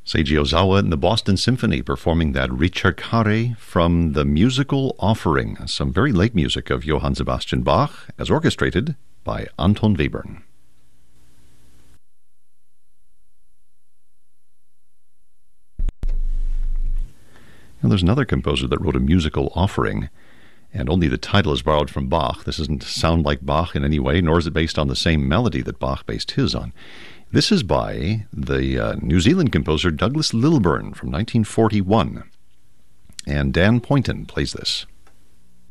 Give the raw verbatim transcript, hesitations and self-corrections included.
Seiji Ozawa and the Boston Symphony performing that Ricercare from the Musical Offering, some very late music of Johann Sebastian Bach, as orchestrated by Anton Webern. Now, there's another composer that wrote a musical offering, and only the title is borrowed from Bach. This doesn't sound like Bach in any way, nor is it based on the same melody that Bach based his on. This is by the uh, New Zealand composer Douglas Lilburn from nineteen forty-one, and Dan Poynton plays this.